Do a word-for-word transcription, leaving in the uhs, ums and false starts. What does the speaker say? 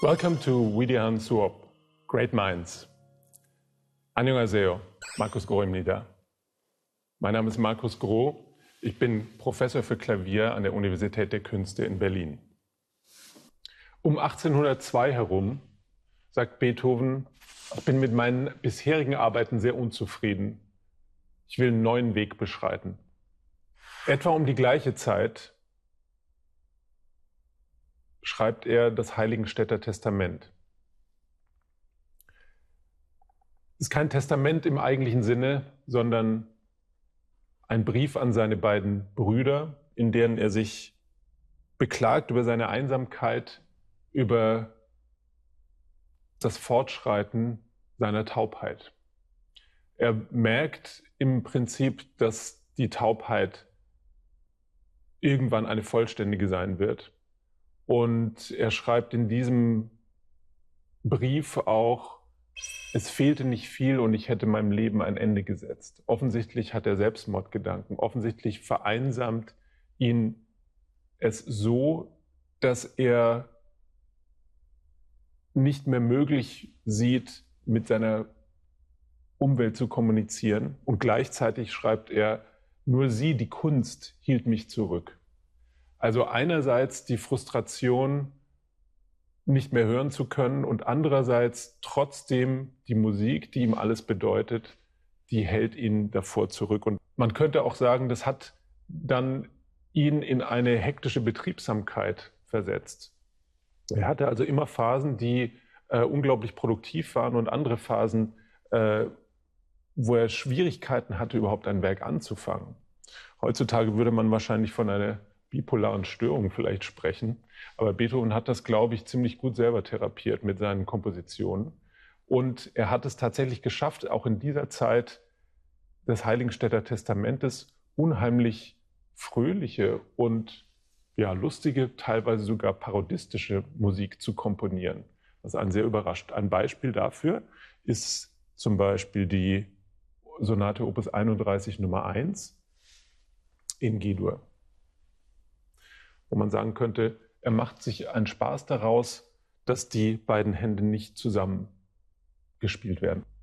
Welcome to Widehan Suop, Great Minds. Annyeonghaseyo, Markus Groh-Imnida. Mein Name ist Markus Groh, ich bin Professor für Klavier an der Universität der Künste in Berlin. Um achtzehnhundertzwei herum sagt Beethoven, ich bin mit meinen bisherigen Arbeiten sehr unzufrieden. Ich will einen neuen Weg beschreiten. Etwa um die gleiche Zeit schreibt er das Heiligenstädter Testament. Es ist kein Testament im eigentlichen Sinne, sondern ein Brief an seine beiden Brüder, in denen er sich beklagt über seine Einsamkeit, über das Fortschreiten seiner Taubheit. Er merkt im Prinzip, dass die Taubheit irgendwann eine vollständige sein wird. Und er schreibt in diesem Brief auch, es fehlte nicht viel und ich hätte meinem Leben ein Ende gesetzt. Offensichtlich hat er Selbstmordgedanken. Offensichtlich vereinsamt ihn es so, dass er nicht mehr möglich sieht, mit seiner Umwelt zu kommunizieren. Und gleichzeitig schreibt er, nur sie, die Kunst, hielt mich zurück. Also einerseits die Frustration, nicht mehr hören zu können, und andererseits trotzdem die Musik, die ihm alles bedeutet, die hält ihn davor zurück. Und man könnte auch sagen, das hat dann ihn in eine hektische Betriebsamkeit versetzt. Er hatte also immer Phasen, die äh, unglaublich produktiv waren, und andere Phasen, äh, wo er Schwierigkeiten hatte, überhaupt ein Werk anzufangen. Heutzutage würde man wahrscheinlich von einer bipolaren Störung vielleicht sprechen, aber Beethoven hat das, glaube ich, ziemlich gut selber therapiert mit seinen Kompositionen. Und er hat es tatsächlich geschafft, auch in dieser Zeit des Heiligenstädter Testamentes unheimlich fröhliche und ja, lustige, teilweise sogar parodistische Musik zu komponieren, was einen sehr überrascht. Ein Beispiel dafür ist zum Beispiel die Sonate Opus einunddreißig Nummer eins in G-Dur, wo man sagen könnte, er macht sich einen Spaß daraus, dass die beiden Hände nicht zusammen gespielt werden.